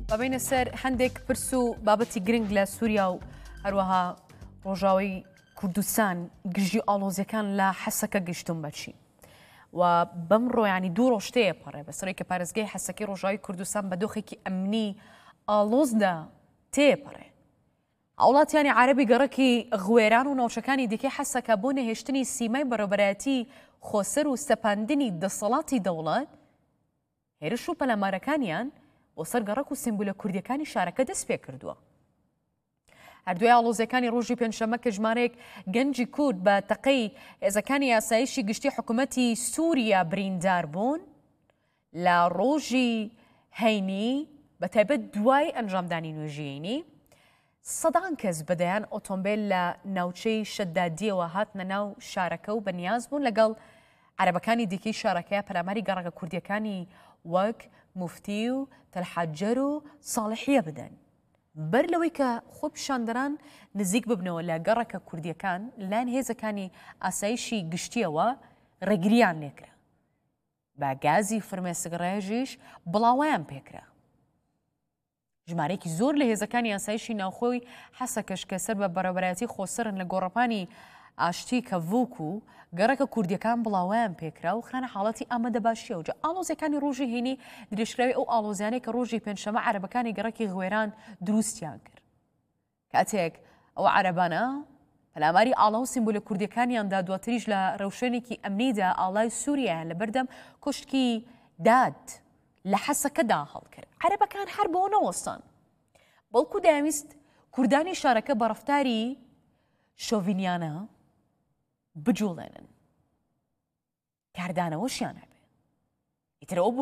بابین سر هندێک پرس و بابەتی گرنگ لە سووریا و هەروەها ڕۆژاوی کوردستان گژی ئاڵۆزیەکان لە حەسەکە گەشتم بەچی و بەم ڕۆیانی دوو ڕۆژتەیە پەڕێ بەسەرەی کە پارێزگای حەسەکەی ڕۆژاوی کوردستان بە دۆخێکی ئەمنی ئاڵۆزدا تێپەڕێ. وڵاتیانی عەرەبی گەڕەکی غوێران و ناوچەکانی دیکەی حەسەکە بۆ نەهێشتنی سیمای بەڕێوەبەرایەتی خۆسەر و سەپاندنی دەسەڵاتی دەوڵەت هێرش و پەلامارەکانیان بۆ سەر گەڕەک و سیمبولە کوردیەکانی شارەکە دەست پێ کردووە. هەردووی ئاڵۆزیەکانی ڕۆژی پێنجشەممە کە ژمارەیەک گەنجی کورد بە تەقەی هێزەکانی یاسایشی گشتی حکوومەتی سووریا بریندار بوون لە ڕۆژی هەینی بەتایبەت دوای ئەنجامدانی نوێژیینی سەدان کەس بەدەیان ئۆتۆمبیل لە ناوچەی شەدادیەوە هاتنە ناو شارەکە و بەنیاز بوون لەگەڵ عەرەبەکانی دیکەی شارەکەیە پەلاماری گەڕەکە کوردیەکانی وەک موفتی و تەلحەجەر و ساڵحیە بدەن. بەر لەوەی کە خۆ پیشاندەران نزیک ببنەوە لە گەڕەکە کوردیەکان لایەن هێزەکانی ئاسایشی گشتیەوە ڕێگریان لێکرا. بە گازی فرمێسکڕێژیش بڵاویان پێکرا. ژمارەیەکی زۆر لە هێزەکانی ئاسایشی ناوخۆی حەسەکەش کە سەر بە بەڕێوەبەرایەتی خۆسەرن لە گۆڕەپانی ئاشتی کەڤوک و گەڕەکە کوردیەکان بڵاویان پێکرا و خانە حاڵەتی ئامادەباشیە و جا ئاڵۆزیەکانی ڕۆژی هێنی درێژراوی ئەو ئاڵۆزیانەی کە ڕۆژی پێنجشەممە عەرەبەکانی گەڕەکی غوێران دروستیان کرد. کاتێک ئەو عەرەبانە پەلاماری ئاڵا و سیمبولە کوردیەکانیاندا دواتریش لە ڕەوشێنێکی ئەمنیدا ئاڵای سووریایان لە بەردەم کوشتکی داد لە حەسەکەدا هەڵکرد. عەرەبەکان هەر بۆ نەوەستان بەڵکو دەیانویست کوردانی شارەکە بە ڕەفتاری شۆڤینیانە بجوڵێنن کاردانەوەشیان هەبێ. ئیتر ئەو